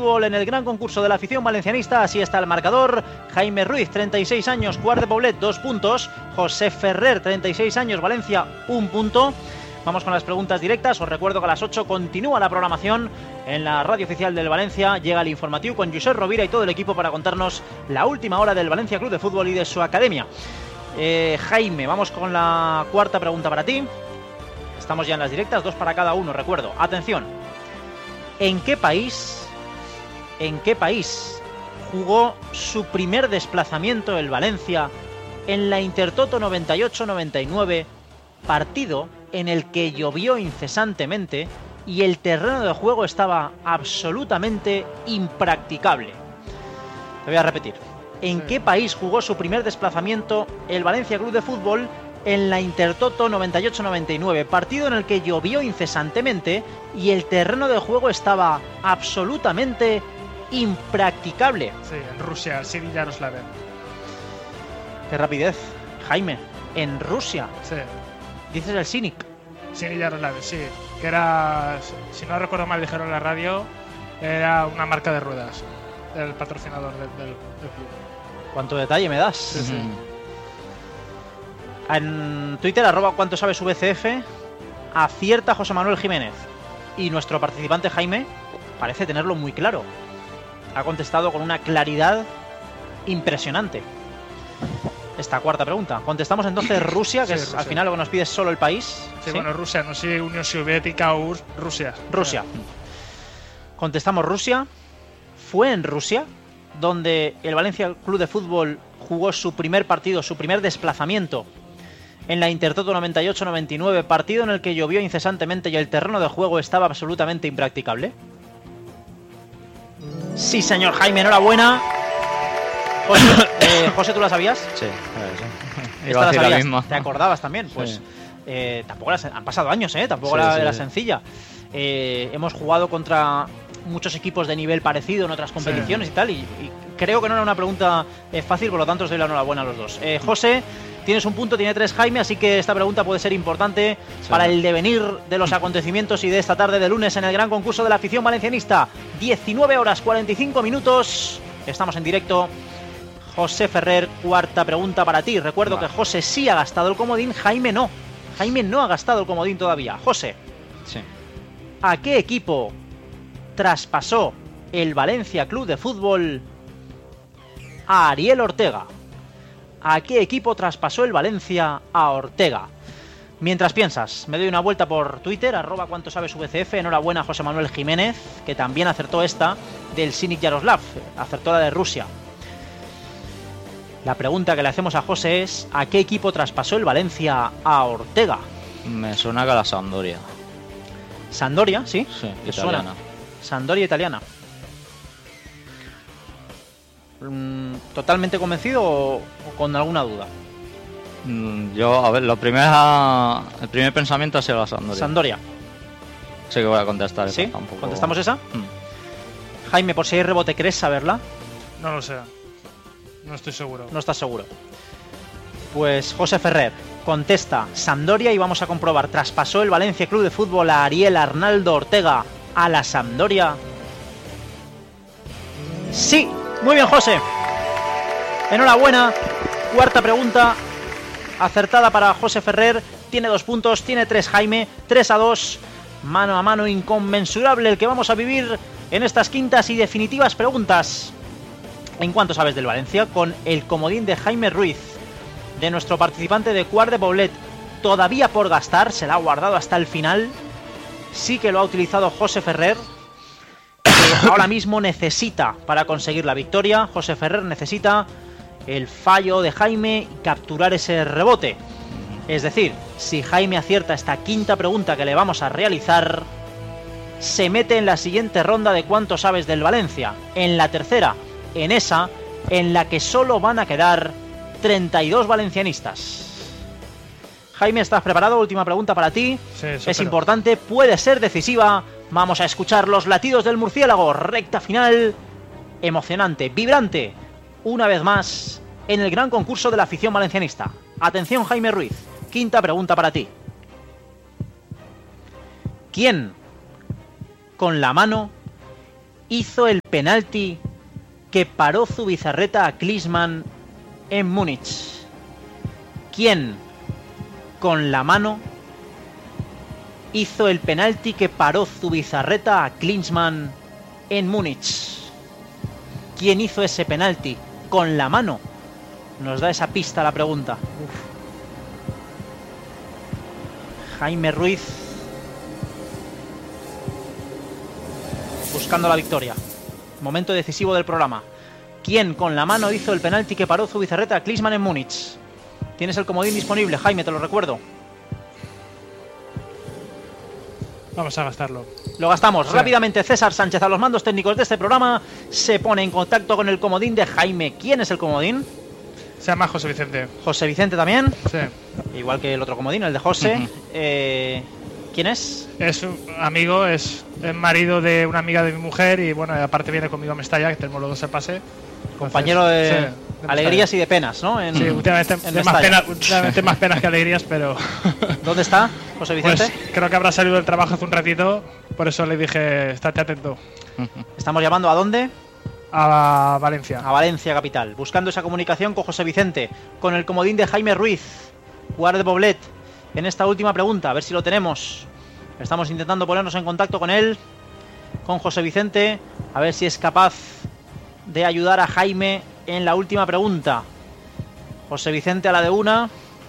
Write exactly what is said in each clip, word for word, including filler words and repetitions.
Fútbol en el gran concurso de la afición valencianista. Así está el marcador. Jaime Ruiz, treinta y seis años, Quart de Poblet, dos puntos. José Ferrer, treinta y seis años, Valencia, un punto. Vamos con las preguntas directas. Os recuerdo que a las ocho continúa la programación en la radio oficial del Valencia. Llega el informativo con Josep Rovira y todo el equipo para contarnos la última hora del Valencia Club de Fútbol y de su academia. Eh, Jaime, vamos con la cuarta pregunta para ti. Estamos ya en las directas, dos para cada uno, recuerdo. Atención. ¿En qué país, en qué país jugó su primer desplazamiento el Valencia en la Intertoto noventa y ocho noventa y nueve, partido en el que llovió incesantemente y el terreno de juego estaba absolutamente impracticable? Te voy a repetir. ¿En sí. qué país jugó su primer desplazamiento el Valencia Club de Fútbol en la Intertoto noventa y ocho noventa y nueve, partido en el que llovió incesantemente y el terreno de juego estaba absolutamente impracticable? Sí, en Rusia, el Zenit Yaroslav. Qué rapidez, Jaime. En Rusia. Sí. Dices el Zenit. Zenit Yaroslav, sí. Que era, si no recuerdo mal, dijeron en la radio, era una marca de ruedas, el patrocinador del, del, del club. ¿Cuánto detalle me das? Sí, sí. En Twitter, arroba cuánto sabes V C F, acierta José Manuel Jiménez. Y nuestro participante Jaime parece tenerlo muy claro. Ha contestado con una claridad impresionante esta cuarta pregunta. Contestamos entonces Rusia, que sí, es Rusia. Al final lo que nos pide es solo el país. Sí, ¿sí? Bueno, Rusia, no sé, Unión Soviética o Rusia. Rusia. Contestamos Rusia. Fue en Rusia donde el Valencia Club de Fútbol jugó su primer partido, su primer desplazamiento en la Intertoto noventa y ocho noventa y nueve, partido en el que llovió incesantemente y el terreno de juego estaba absolutamente impracticable. Sí, señor Jaime, enhorabuena. José, eh, José, ¿tú la sabías? Sí, sí. Esta la sabías, la ¿te acordabas también? Pues sí. eh, tampoco era, han pasado años, ¿eh? Tampoco sí, era, sí, era sí. sencilla. Eh, hemos jugado contra muchos equipos de nivel parecido en otras competiciones sí. y tal, y, y creo que no era una pregunta eh, fácil, por lo tanto os doy la enhorabuena a los dos. Eh, José, tienes un punto, tiene tres Jaime, así que esta pregunta puede ser importante sí. para el devenir de los acontecimientos y de esta tarde de lunes en el gran concurso de la afición valencianista. diecinueve horas cuarenta y cinco minutos, estamos en directo. José Ferrer, cuarta pregunta para ti. Recuerdo Va. que José sí ha gastado el comodín, Jaime no. Jaime no ha gastado el comodín todavía. José, sí. ¿a qué equipo traspasó el Valencia Club de Fútbol a Ariel Ortega? ¿A qué equipo traspasó el Valencia a Ortega? Mientras piensas, me doy una vuelta por Twitter, arroba cuánto sabes V C F. Enhorabuena a José Manuel Jiménez, que también acertó esta del Zenit Yaroslav, acertó la de Rusia. La pregunta que le hacemos a José es: ¿a qué equipo traspasó el Valencia a Ortega? Me suena que a la Sampdoria. ¿Sampdoria? Sí, sí, ¿Qué italiana. Suena? Sampdoria italiana. ¿Totalmente convencido o, o con alguna duda? Yo, a ver, lo primero, el primer pensamiento ha sido la Sampdoria. Sampdoria. Sí que voy a contestar. ¿Sí? Esa, tampoco... ¿Contestamos esa? Hmm. Jaime, por si hay rebote, ¿crees saberla? No lo sé. No estoy seguro. No estás seguro. Pues José Ferrer contesta Sampdoria y vamos a comprobar. ¿Traspasó el Valencia Club de Fútbol a Ariel Arnaldo Ortega a la Sampdoria? Sí. Muy bien, José. Enhorabuena. Cuarta pregunta acertada para José Ferrer. Tiene dos puntos, tiene tres Jaime. tres a dos. Mano a mano inconmensurable el que vamos a vivir en estas quintas y definitivas preguntas. ¿En cuánto sabes del Valencia? Con el comodín de Jaime Ruiz, de nuestro participante de Quart de Poblet, todavía por gastar, se la ha guardado hasta el final. Sí que lo ha utilizado José Ferrer, que ahora mismo necesita para conseguir la victoria. José Ferrer necesita el fallo de Jaime y capturar ese rebote. Es decir, si Jaime acierta esta quinta pregunta que le vamos a realizar, se mete en la siguiente ronda de cuánto sabes del Valencia. En la tercera, en esa en la que solo van a quedar treinta y dos valencianistas. Jaime, ¿estás preparado? Última pregunta para ti. Sí, es importante, puede ser decisiva. Vamos a escuchar los latidos del murciélago. Recta final, emocionante, vibrante, una vez más en el gran concurso de la afición valencianista. Atención, Jaime Ruiz, quinta pregunta para ti. ¿Quién, con la mano hizo el penalti que paró Zubizarreta a Klinsmann en Múnich? ¿Quién con la mano hizo el penalti que paró Zubizarreta a Klinsmann en Múnich? ¿Quién hizo ese penalti con la mano? Nos da esa pista la pregunta. Uf. Jaime Ruiz buscando la victoria. Momento decisivo del programa. ¿Quién con la mano hizo el penalti que paró Zubizarreta a Klinsmann en Múnich? Tienes el comodín disponible, Jaime, te lo recuerdo. Vamos a gastarlo. Lo gastamos. Sí. Rápidamente, César Sánchez, a los mandos técnicos de este programa, se pone en contacto con el comodín de Jaime. ¿Quién es el comodín? Se llama José Vicente. José Vicente también. Sí. Igual que el otro comodín, el de José. Uh-huh. eh, ¿Quién es? Es un amigo, es el marido de una amiga de mi mujer y bueno, aparte viene conmigo a Mestalla, que tenemos los dos el pase. Compañero de, sí, de alegrías y de penas, ¿no? En, sí, últimamente, en de más, pena, últimamente más penas que alegrías, pero... ¿Dónde está José Vicente? Pues creo que habrá salido del trabajo hace un ratito, por eso le dije, estate atento. Estamos llamando ¿a dónde? A Valencia. A Valencia capital, buscando esa comunicación con José Vicente, con el comodín de Jaime Ruiz, jugador de Poblet, en esta última pregunta, a ver si lo tenemos. Estamos intentando ponernos en contacto con él, con José Vicente, a ver si es capaz de ayudar a Jaime en la última pregunta. José Vicente a la de una,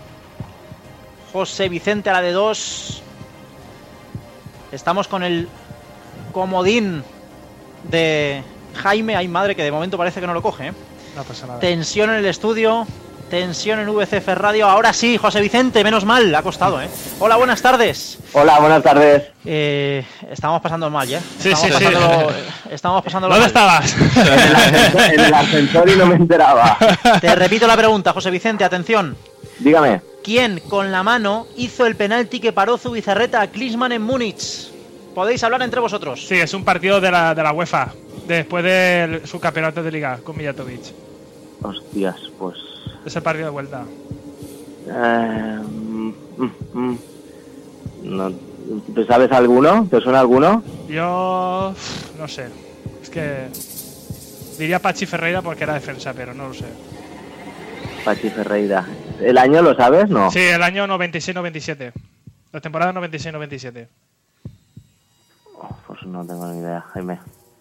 José Vicente a la de dos. Estamos con el comodín de Jaime. Ay, madre, que de momento parece que no lo coge, ¿eh? No pasa nada. Tensión en el estudio, tensión en V C F Radio. Ahora sí, José Vicente, menos mal, le ha costado, ¿eh? Hola, buenas tardes. Hola, buenas tardes. Eh, estamos pasando mal, ¿ya? Sí, estamos sí, pasándolo, sí. Estamos pasándolo ¿Dónde mal. estabas? En el, ascensor, en el ascensor y no me enteraba. Te repito la pregunta, José Vicente, atención. Dígame. ¿Quién con la mano hizo el penalti que paró Zubizarreta a Klinsmann en Múnich? Podéis hablar entre vosotros. Sí, es un partido de la, de la UEFA, después del subcampeonato de Liga con Mijatovic. Hostias, pues... Es el partido de vuelta. Eh, mm, mm, no, ¿te sabes alguno? ¿Te suena alguno? Yo... no sé. Es que... diría Pachi Ferreira porque era defensa, pero no lo sé. Pachi Ferreira. ¿El año lo sabes? No. Sí, el año noventa y seis noventa y siete. La temporada noventa y seis noventa y siete. Oh, pues no tengo ni idea, Jaime.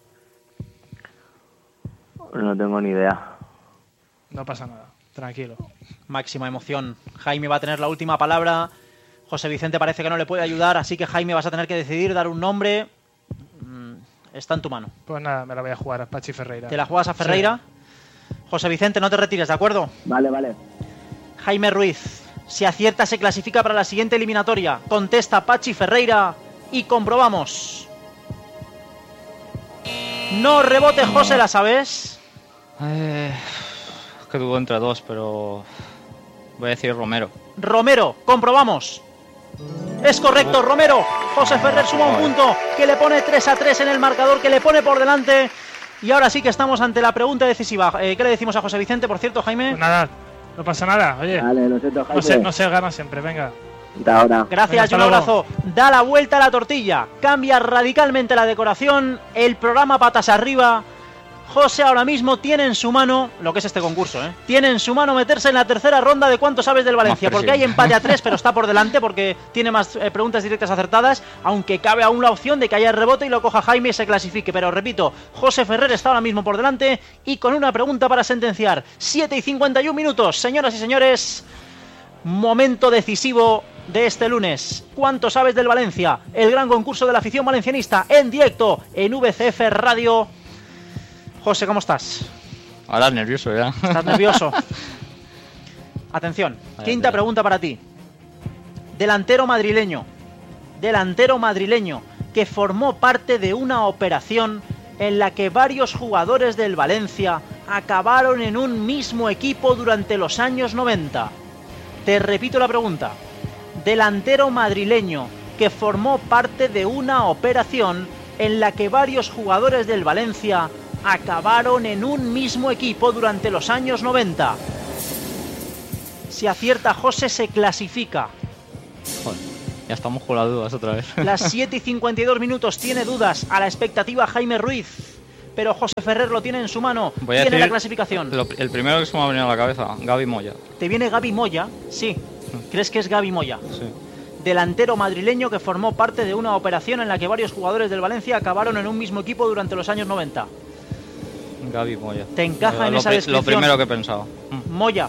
No tengo ni idea. No pasa nada, tranquilo. Máxima emoción. Jaime va a tener la última palabra. José Vicente parece que no le puede ayudar, así que Jaime vas a tener que decidir, dar un nombre. Mm, Está en tu mano. Pues nada, me la voy a jugar a Pachi Ferreira. ¿Te la juegas a Ferreira? Sí. José Vicente, no te retires, ¿de acuerdo? Vale, vale. Jaime Ruiz, si acierta se clasifica para la siguiente eliminatoria. Contesta Pachi Ferreira y comprobamos. No rebote, José, ¿la sabes? Eh, es que dudo entre dos, pero voy a decir Romero. Romero, comprobamos. Es correcto, Romero. José Ferrer suma un punto que le pone tres a tres en el marcador, que le pone por delante. Y ahora sí que estamos ante la pregunta decisiva. Eh, ¿Qué le decimos a José Vicente, por cierto, Jaime? Pues nada, no pasa nada, oye. Vale, lo siento, Jaime. No se, no se gana siempre, venga. Hasta ahora. Gracias, Venga, y un hasta abrazo. Da la vuelta a la tortilla. Cambia radicalmente la decoración. El programa patas arriba. José ahora mismo tiene en su mano, lo que es este concurso, ¿eh? Tiene en su mano meterse en la tercera ronda de cuánto sabes del Valencia, porque hay empate a tres, pero está por delante porque tiene más eh, preguntas directas acertadas, aunque cabe aún la opción de que haya rebote y lo coja Jaime y se clasifique. Pero repito, José Ferrer está ahora mismo por delante y con una pregunta para sentenciar. siete y cincuenta y un minutos, señoras y señores. Momento decisivo de este lunes. ¿Cuánto sabes del Valencia? El gran concurso de la afición valencianista en directo en V C F Radio. José, ¿cómo estás? Ahora nervioso ya. ¿Estás nervioso? Atención, Vaya quinta tela. pregunta para ti. Delantero madrileño. Delantero madrileño que formó parte de una operación en la que varios jugadores del Valencia acabaron en un mismo equipo durante los años noventa. Te repito la pregunta. Delantero madrileño que formó parte de una operación en la que varios jugadores del Valencia acabaron en un mismo equipo durante los años noventa. Si acierta José, se clasifica. Joder, ya estamos con las dudas otra vez. Las siete y cincuenta y dos minutos, tiene dudas. A la expectativa Jaime Ruiz. pero José Ferrer lo tiene en su mano. Voy a Tiene decir la clasificación. Lo, el primero que se me ha venido a la cabeza, Gaby Moya. ¿Te viene Gaby Moya? Sí. ¿Crees que es Gaby Moya? Sí. Delantero madrileño que formó parte de una operación en la que varios jugadores del Valencia acabaron en un mismo equipo durante los años noventa. Gaby Moya. ¿Te encaja Eh, en lo, esa pri- descripción? Lo primero que he pensado. Mm, Moya.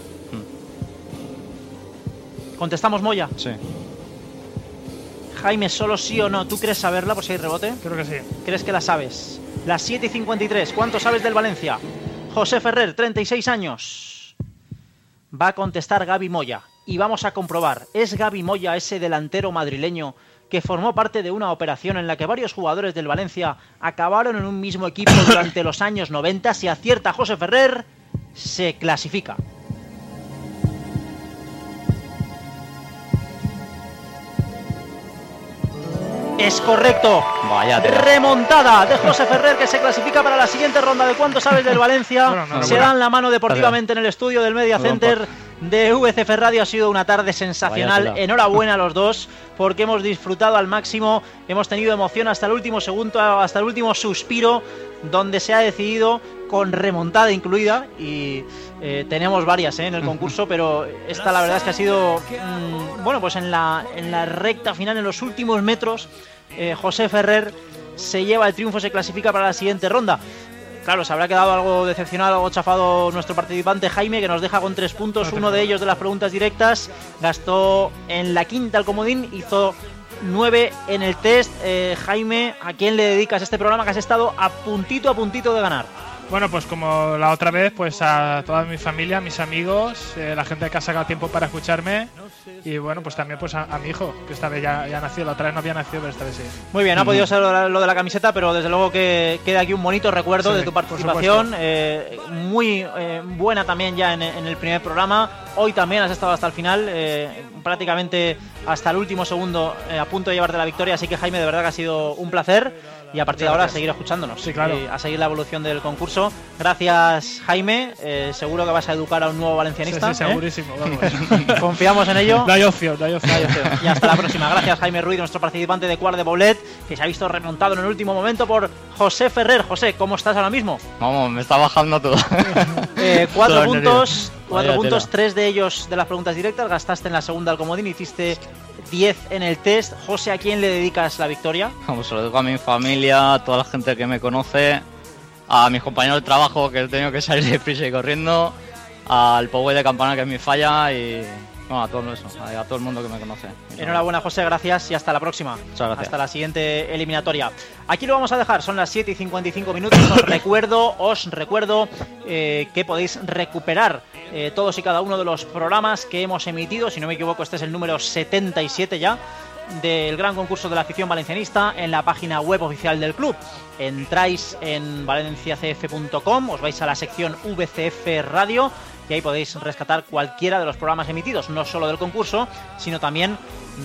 ¿Contestamos Moya? Sí. Jaime, solo sí o no. ¿Tú crees saberla por si hay rebote? Creo que sí. ¿Crees que la sabes? Las siete y cincuenta y tres. ¿Cuánto sabes del Valencia? José Ferrer, treinta y seis años. Va a contestar Gaby Moya. Y vamos a comprobar. ¿Es Gaby Moya ese delantero madrileño que formó parte de una operación en la que varios jugadores del Valencia acabaron en un mismo equipo durante los años noventa? Si acierta José Ferrer, se clasifica. Es correcto. Vaya tela. Remontada de José Ferrer, que se clasifica para la siguiente ronda de ¿Cuánto sabes del Valencia? Bueno, no, no, se bueno. dan la mano deportivamente en el estudio del Media Perdón, Center de V C F Radio. Ha sido una tarde sensacional. Vaya tela. Enhorabuena a los dos, porque hemos disfrutado al máximo. Hemos tenido emoción hasta el último segundo, hasta el último suspiro, donde se ha decidido con remontada incluida. Y eh, tenemos varias eh, en el concurso, pero esta la verdad es que ha sido mmm, bueno, pues en la, en la recta final, en los últimos metros, eh, José Ferrer se lleva el triunfo, se clasifica para la siguiente ronda. Claro, se habrá quedado algo decepcionado, algo chafado nuestro participante Jaime, que nos deja con tres puntos, uno de ellos de las preguntas directas. Gastó en la quinta el comodín, hizo nueve en el test. eh, Jaime, ¿a quién le dedicas este programa que has estado a puntito a puntito de ganar? Bueno, pues como la otra vez, pues a toda mi familia, mis amigos, eh, la gente que ha sacado tiempo para escucharme, y bueno, pues también pues a, a mi hijo, que esta vez ya, ya nació. La otra vez no había nacido, pero esta vez sí. Muy bien, ha podido ser lo de la- lo de la camiseta, pero desde luego que queda aquí un bonito recuerdo Sí, de tu por participación. supuesto. eh, muy eh, buena también ya en, en el primer programa. Hoy también has estado hasta el final, eh, prácticamente hasta el último segundo, eh, a punto de llevarte la victoria. Así que Jaime, de verdad que ha sido un placer. Y a partir de ahora a seguir escuchándonos, Sí, claro. y a seguir la evolución del concurso. Gracias, Jaime. Eh, seguro que vas a educar a un nuevo Sí, valencianista. sí, ¿eh? segurísimo. Vamos. Confiamos en ello. No hay opción, no hay opción. Y hasta la próxima. Gracias, Jaime Ruiz, nuestro participante de Quart de Poblet, que se ha visto remontado en el último momento por José Ferrer. José, ¿cómo estás ahora mismo? Vamos, me está bajando todo. Eh, cuatro Todo puntos, cuatro Vaya puntos, tela. tres de ellos de las preguntas directas. Gastaste en la segunda al comodín, hiciste diez en el test. José, ¿a quién le dedicas la victoria? Vamos, se lo digo a mi familia, a toda la gente que me conoce, a mis compañeros de trabajo que he tenido que salir de prisa y corriendo, al Power de Campana que es mi falla y bueno, a todo eso, a, a todo el mundo que me conoce. Enhorabuena, José, gracias y hasta la próxima. Muchas gracias. Hasta la siguiente eliminatoria. Aquí lo vamos a dejar, son las siete y cincuenta y cinco minutos. Os recuerdo, os recuerdo eh, que podéis recuperar eh, todos y cada uno de los programas que hemos emitido. Si no me equivoco, este es el número setenta y siete ya, del gran concurso de la afición valencianista, en la página web oficial del club. Entráis en valencia c f punto com, os vais a la sección V C F Radio y ahí podéis rescatar cualquiera de los programas emitidos, no solo del concurso, sino también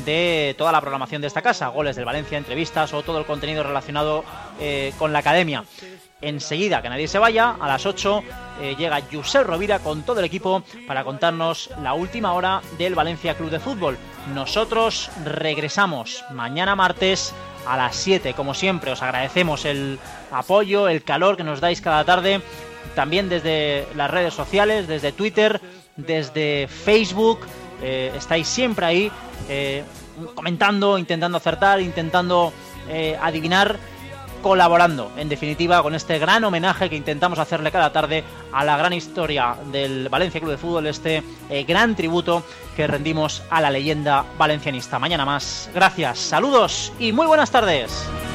de toda la programación de esta casa, goles del Valencia, entrevistas o todo el contenido relacionado eh, con la academia. Enseguida, que nadie se vaya, a las ocho eh, llega Josep Rovira con todo el equipo para contarnos la última hora del Valencia Club de Fútbol. Nosotros regresamos mañana martes a las siete, como siempre. Os agradecemos el apoyo, el calor que nos dais cada tarde, también desde las redes sociales, desde Twitter, desde Facebook. Eh, estáis siempre ahí eh, comentando, intentando acertar, intentando eh, adivinar, colaborando, en definitiva, con este gran homenaje que intentamos hacerle cada tarde a la gran historia del Valencia Club de Fútbol, este eh, gran tributo que rendimos a la leyenda valencianista. Mañana más. Gracias, saludos y muy buenas tardes.